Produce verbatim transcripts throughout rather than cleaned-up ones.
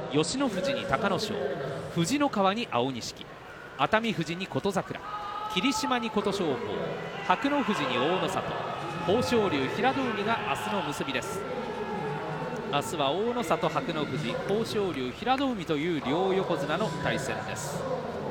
吉野富士に隆の勝、富士の川に青錦、熱海富士に琴櫻、霧島に琴勝峰、白野富士に大野里、豊昇龍、平戸海が明日の結びです。明日は大野里、白野富士、豊昇龍、平戸海という両横綱の対戦です。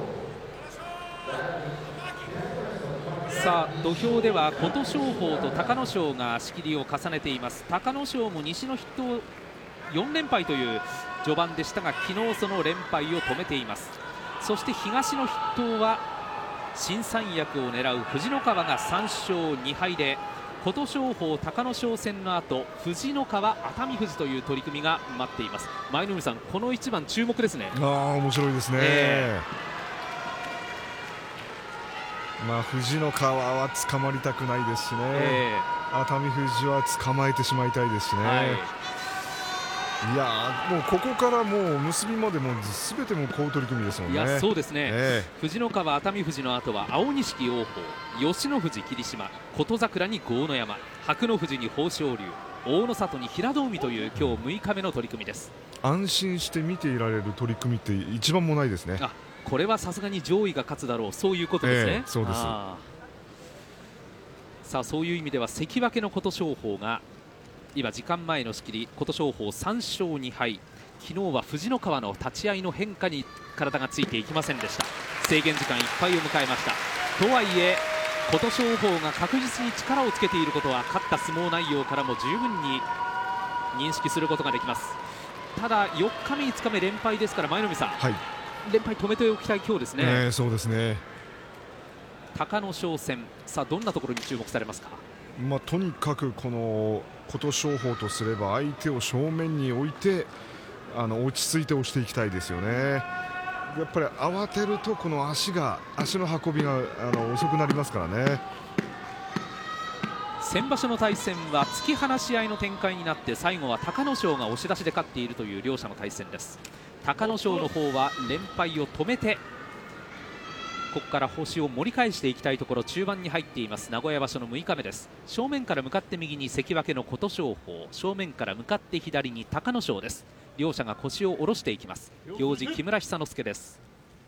さあ土俵では琴勝峰と隆の勝が仕切りを重ねています。隆の勝も西の筆頭よん連敗という序盤でしたが、昨日その連敗を止めています。そして東の筆頭は新三役を狙う藤の川がさん勝に敗で、琴勝峰、隆の勝戦の後、藤の川、熱海富士という取り組みが待っています。舞の海さん、この一番注目ですね。 ああ、面白いですね。えー、まあ藤の川は捕まりたくないですしね、えー、熱海富士は捕まえてしまいたいですしね、はい、いやもうここからもう結びまでもすべても好取り組みですもんね。 いやそうですね、 えー、藤の川、熱海富士の後は青錦、王鵬、吉野富士、霧島、琴櫻に豪ノ山、白野富士に豊昇龍、大野里に平戸海という今日むいかめの取り組みです。 安心して見ていられる取り組みって一番もないですね。 あ、これはさすがに上位が勝つだろう、そういうことですね。 えー、そうです。 さあそういう意味では関脇の琴勝峰が今時間前の仕切り、琴勝峰さん勝に敗、昨日は藤の川の立ち合いの変化に体がついていきませんでした。制限時間いっぱいを迎えました。とはいえ琴勝峰が確実に力をつけていることは勝った相撲内容からも十分に認識することができます。ただよっかめいつかめ連敗ですから、舞の海さん、はい、連敗止めておきたい今日ですね。 えー、そうですね。 隆の勝戦、さあどんなところに注目されますか。 まあ、とにかくこの琴勝峰とすれば相手を正面に置いてあの落ち着いて押していきたいですよね。やっぱり慌てるとこの足が足の運びがあの遅くなりますからね。 先場所の対戦は突き放し合いの展開になって、最後は隆の勝が押し出しで勝っているという両者の対戦です。隆の勝の方は連敗を止めてここから星を盛り返していきたいところ、中盤に入っています名古屋場所のむいかめです。正面から向かって右に関脇の琴勝峰、正面から向かって左に隆の勝です。両者が腰を下ろしていきます。行司木村寿之介です。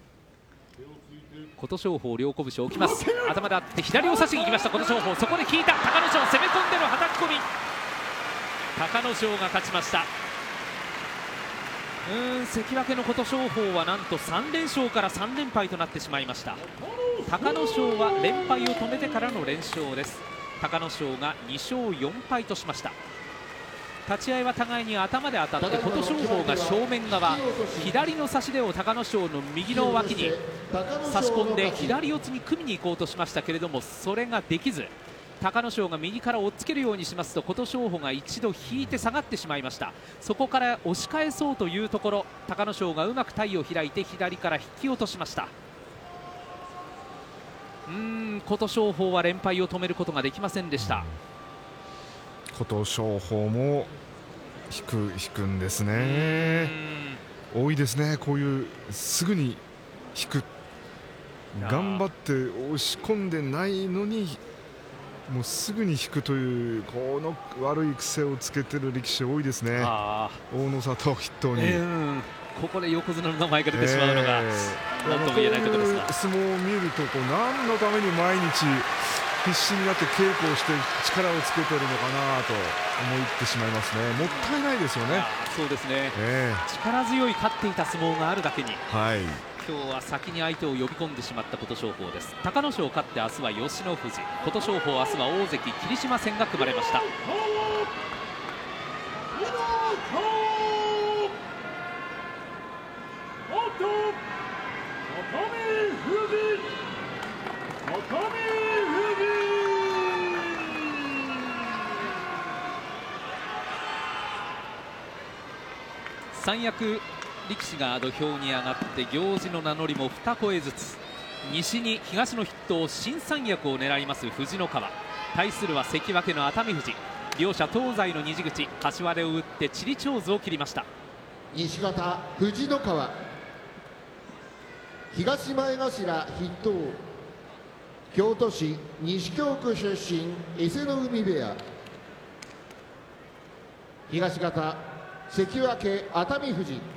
琴勝峰両拳を置きます。頭であって左を差しに行きました琴勝峰、そこで効いた隆の勝、攻め込んでのはたき込み、隆の勝が勝ちました。うーん関脇の琴勝峰はなんとさん連勝からさん連敗となってしまいました。隆の勝は連敗を止めてからの連勝です。隆の勝がに勝よん敗としました。立ち合いは互いに頭で当たって琴勝峰が正面側、左の差し手を隆の勝の右の脇に差し込んで左四つに組みに行こうとしましたけれども、それができず隆の勝が右から追っつけるようにしますと琴勝峰が一度引いて下がってしまいました。そこから押し返そうというところ、隆の勝がうまく体を開いて左から引き落としました。うーん琴勝峰は連敗を止めることができませんでした。 琴勝峰も引く引くんですね。多いですね、こういうすぐに引く、頑張って押し込んでないのにもうすぐに引くというこの悪い癖をつけてる力士多いですね。大野里を筆頭に、えー、 ここで横綱の名前が出てしまうのが、えー、何とも言えないところですが、 相撲を見るとこう何のために毎日必死になって稽古をして力をつけているのかなと思ってしまいますね。もったいないですよね。 そうですね、えー、力強い勝っていた相撲があるだけに、はい、今日は先に相手を呼び込んでしまった琴勝峰です。隆の勝勝って明日は吉野富士、琴勝峰明日は大関霧島戦が組まれました。三役力士が土俵に上がって行司の名乗りも二声ずつ、西に東の筆頭新三役を狙います藤の川、対するは関脇の熱海富士、両者東西の虹口、柏手を打ってチリチョーズを切りました。 西方藤の川、東前頭筆頭京都市西京区出身伊勢の海部屋、東方関脇熱海富士、